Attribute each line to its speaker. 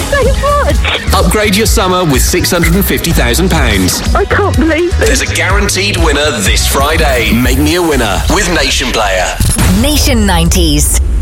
Speaker 1: so much.
Speaker 2: Upgrade your summer with £650,000.
Speaker 1: I can't believe it.
Speaker 2: There's a guaranteed winner this Friday. Make me a winner with Nation Player.
Speaker 3: Nation 90s.